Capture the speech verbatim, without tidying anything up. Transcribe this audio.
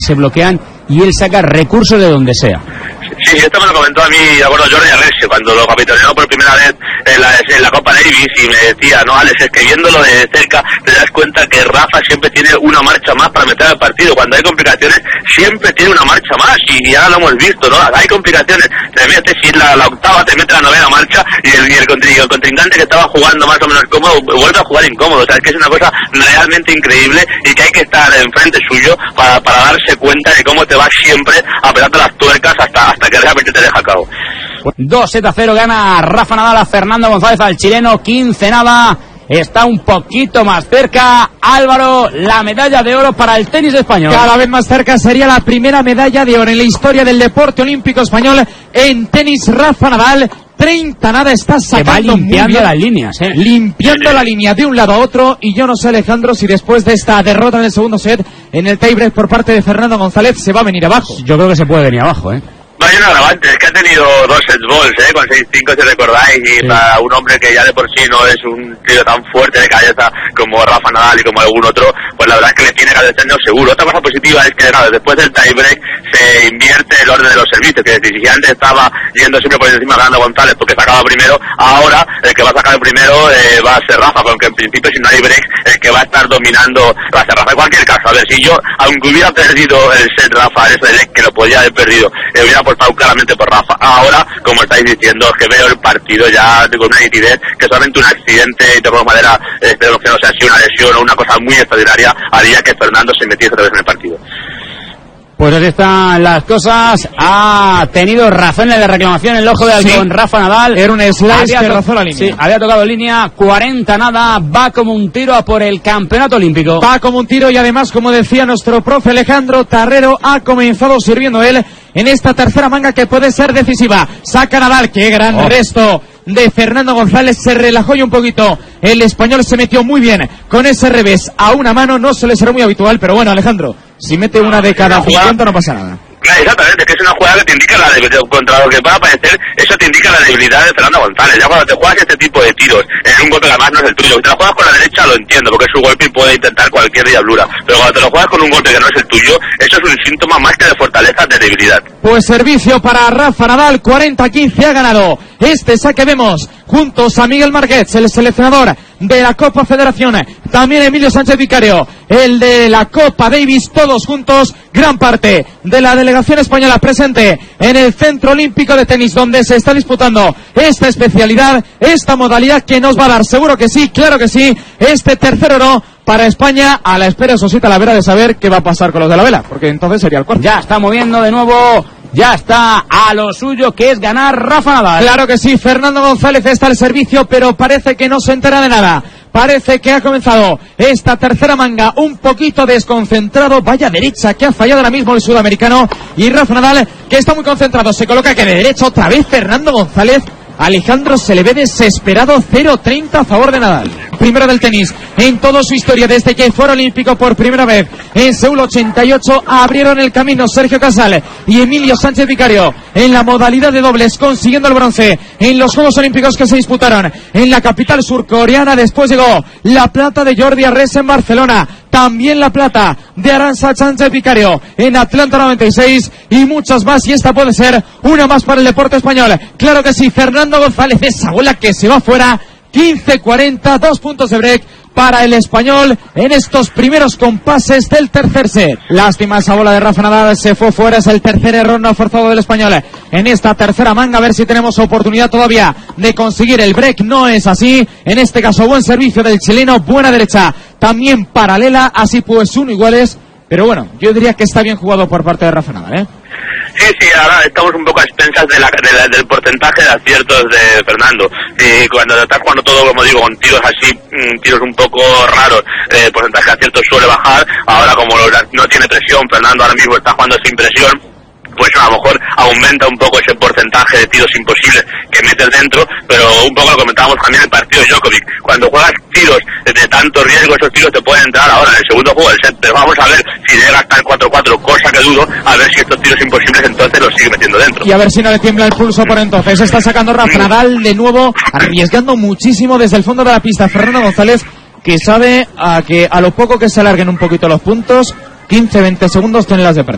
se bloquean y él saca recursos de donde sea. Sí, esto me lo comentó a mí, de acuerdo, Jordi Arrese, cuando lo capitaneó por primera vez en la, en la Copa Davis, y me decía, no, Alex, es que viéndolo de cerca te das cuenta que Rafa siempre tiene una marcha más para meter al partido. Cuando hay complicaciones, siempre tiene una marcha más, y ya lo hemos visto, ¿no? Hay complicaciones, te metes y la, la octava te mete la novena marcha, y el, y el, el contrincante que estaba jugando más o menos cómodo vuelve a jugar incómodo. O sea, es que es una cosa realmente increíble, y que hay que estar enfrente suyo para, para darse cuenta de cómo te vas siempre apretando las tuercas hasta, hasta que realmente te deja a cabo. dos a cero gana Rafa Nadal a Fernando González, al chileno. Quince nada, está un poquito más cerca. Álvaro, la medalla de oro para el tenis español. Cada vez más cerca, sería la primera medalla de oro en la historia del deporte olímpico español en tenis. Rafa Nadal, treinta nada, está sacando, va limpiando las líneas, ¿eh? limpiando la línea de un lado a otro. Y yo no sé, Alejandro, si después de esta derrota en el segundo set, en el tiebreak por parte de Fernando González, se va a venir abajo. Yo creo que se puede venir abajo, ¿eh? No hay un agravante, es que ha tenido dos set balls, ¿eh? Con seis cinco, si recordáis, y sí, para un hombre que ya de por sí no es un tío tan fuerte de cabeza como Rafa Nadal y como algún otro, pues la verdad es que le tiene que hacer seguro. Otra cosa positiva es que, claro, después del tiebreak se invierte el orden de los servicios, que si antes estaba yendo siempre por encima Fernando González porque sacaba primero, ahora el que va a sacar el primero eh, va a ser Rafa, aunque en principio sin tiebreak el que va a estar dominando va a ser Rafa. En cualquier caso, a ver, si yo, aunque hubiera perdido el set Rafa, ese de que lo podía haber perdido, eh, hubiera apostado claramente por Rafa. Ahora, como estáis diciendo, es que veo el partido ya con una nitidez que solamente un accidente, y de alguna manera eh, esperemos que no sea así, una lesión o una cosa muy extraordinaria, haría que Fernando se metiese otra vez en el partido. Pues así están las cosas. Ha tenido razón en la reclamación el ojo de halcón, sí. Rafa Nadal. Era un slice que rozó la línea. Sí, había tocado línea. Cuarenta nada, va como un tiro a por el campeonato olímpico. Va como un tiro, y además, como decía nuestro profe Alejandro Tarrero, ha comenzado sirviendo él en esta tercera manga que puede ser decisiva. Saca Nadal, qué gran oh. resto de Fernando González, se relajó ya un poquito. El español se metió muy bien con ese revés a una mano, no suele ser muy habitual, pero bueno, Alejandro, si mete una de cada cincuenta no pasa nada. Exactamente, que es una jugada que te indica la debilidad, contra lo que pueda parecer, eso te indica la debilidad de Fernando González. Ya cuando te juegas este tipo de tiros, en un golpe que además no es el tuyo, si te lo juegas con la derecha lo entiendo, porque es su golpe y puede intentar cualquier diablura, pero cuando te lo juegas con un golpe que no es el tuyo, eso es un síntoma más que de fortaleza, de debilidad. Pues servicio para Rafa Nadal, cuarenta a quince ha ganado este saque. Vemos juntos a Miguel Márquez, el seleccionador de la Copa Federación, también Emilio Sánchez Vicario, el de la Copa Davis, todos juntos, gran parte de la delegación española presente en el Centro Olímpico de Tenis, donde se está disputando esta especialidad, esta modalidad que nos va a dar, seguro que sí, claro que sí, este tercer oro para España, a la espera, eso sí, Talavera, de saber qué va a pasar con los de la vela, porque entonces sería el cuarto. Ya está moviendo de nuevo, ya está a lo suyo, que es ganar Rafa Nadal. Claro que sí, Fernando González está al servicio, pero parece que no se entera de nada. Parece que ha comenzado esta tercera manga un poquito desconcentrado. Vaya derecha que ha fallado ahora mismo el sudamericano. Y Rafa Nadal, que está muy concentrado, se coloca que de derecha otra vez Fernando González. Alejandro, se le ve desesperado. Cero treinta a favor de Nadal. Primero del tenis en toda su historia desde que fue olímpico por primera vez en Seúl ochenta y ocho. Abrieron el camino Sergio Casal y Emilio Sánchez Vicario en la modalidad de dobles, consiguiendo el bronce en los Juegos Olímpicos que se disputaron en la capital surcoreana. Después llegó la plata de Jordi Arrese en Barcelona, también la plata de Arantxa Sánchez Vicario en Atlanta noventa y seis, y muchas más, y esta puede ser una más para el deporte español. Claro que sí, Fernando González, esa bola que se va fuera. Quince cuarenta, dos puntos de break para el español en estos primeros compases del tercer set. Lástima, esa bola de Rafa Nadal se fue fuera, es el tercer error no forzado del español en esta tercera manga. A ver si tenemos oportunidad todavía de conseguir el break. No es así, en este caso buen servicio del chileno, buena derecha también paralela, así pues uno iguales, pero bueno, yo diría que está bien jugado por parte de Rafa Nadal, ¿eh? Sí, sí, ahora estamos un poco a expensas de la, de la, del porcentaje de aciertos de Fernando. Y cuando estás jugando todo, como digo, con tiros así, tiros un poco raros, el eh, porcentaje de aciertos suele bajar. Ahora, como no tiene presión, Fernando ahora mismo está jugando sin presión, pues a lo mejor aumenta un poco ese porcentaje de tiros imposibles que metes dentro, pero un poco lo comentábamos también en el partido de Djokovic. Cuando juegas tiros de tanto riesgo, esos tiros te pueden entrar ahora en el segundo juego del set, pero vamos a ver si llega hasta el cuatro cuatro, cosa que dudo, a ver si estos tiros imposibles entonces los sigue metiendo dentro. Y a ver si no le tiembla el pulso por entonces. Está sacando Rafa Nadal de nuevo, arriesgando muchísimo desde el fondo de la pista. Fernando González, que sabe a que a lo poco que se alarguen un poquito los puntos, quince veinte segundos tiene las de perder.